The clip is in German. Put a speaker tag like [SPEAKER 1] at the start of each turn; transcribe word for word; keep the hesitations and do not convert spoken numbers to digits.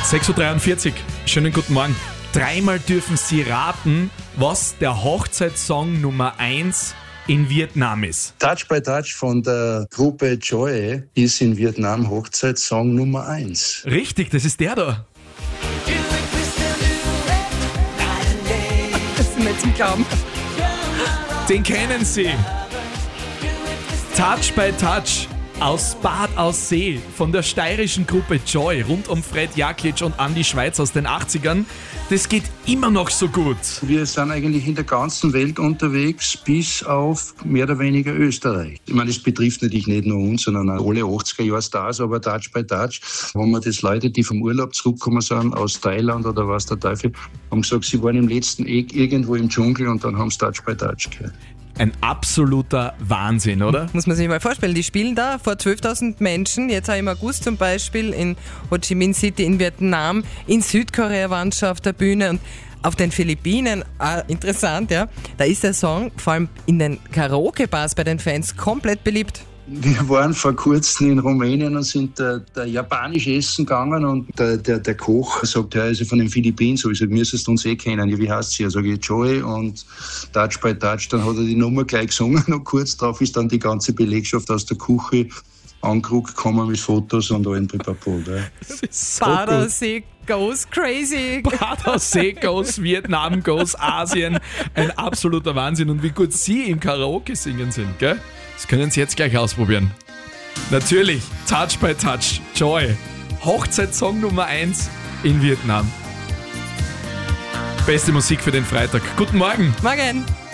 [SPEAKER 1] sechs Uhr dreiundvierzig, schönen guten Morgen. Dreimal dürfen Sie raten, was der Hochzeitssong Nummer eins in Vietnam ist.
[SPEAKER 2] Touch by Touch von der Gruppe Joy ist in Vietnam Hochzeitssong Nummer eins.
[SPEAKER 1] Richtig, das ist der da.
[SPEAKER 3] Das ist nicht zum Glauben.
[SPEAKER 1] Den kennen Sie. Touch by Touch aus Bad Aussee von der steirischen Gruppe Joy rund um Fred Jaklic und Andi Schweiz aus den achtzigern. Das geht immer noch so gut.
[SPEAKER 2] Wir sind eigentlich in der ganzen Welt unterwegs, bis auf mehr oder weniger Österreich. Ich meine, es betrifft natürlich nicht nur uns, sondern auch alle achtziger-Jahr-Stars, aber Touch by Touch, haben wir das Leute, die vom Urlaub zurückgekommen sind, aus Thailand oder was der Teufel, haben gesagt, sie waren im letzten Eck irgendwo im Dschungel und dann haben sie Touch by Touch gehört.
[SPEAKER 1] Ein absoluter Wahnsinn, oder?
[SPEAKER 3] Muss man sich mal vorstellen, die spielen da vor zwölftausend Menschen, jetzt auch im August zum Beispiel in Ho Chi Minh City in Vietnam, in Südkorea waren sie auf der Bühne und auf den Philippinen, ah, interessant, ja, da ist der Song vor allem in den Karaoke-Bars bei den Fans komplett beliebt.
[SPEAKER 2] Wir waren vor kurzem in Rumänien und sind da, da japanisch essen gegangen und der, der, der Koch sagt, ja, also von den Philippinen, so, ich sag, müsstest du uns eh kennen. Ja, wie heißt sie? Ja, sage ich, Joy und Touch by Touch. Dann hat er die Nummer gleich gesungen und kurz darauf ist dann die ganze Belegschaft aus der Küche angerückt, gekommen mit Fotos und allem Pipapo.
[SPEAKER 1] Das ist so
[SPEAKER 3] Bad
[SPEAKER 1] gut.
[SPEAKER 3] Aussee goes crazy.
[SPEAKER 1] Bad Aussee goes, Vietnam goes, Asien. Ein absoluter Wahnsinn. Und wie gut Sie im Karaoke singen sind, gell? Das können Sie jetzt gleich ausprobieren. Natürlich, Touch by Touch, Joy. Hochzeitssong Nummer eins in Vietnam. Beste Musik für den Freitag. Guten Morgen.
[SPEAKER 3] Morgen.